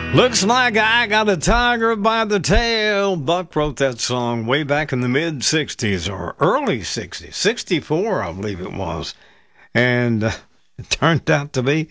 Looks like I got a tiger by the tail. Buck wrote that song way back in the mid-'60s or early '60s. '64, I believe it was. And it turned out to be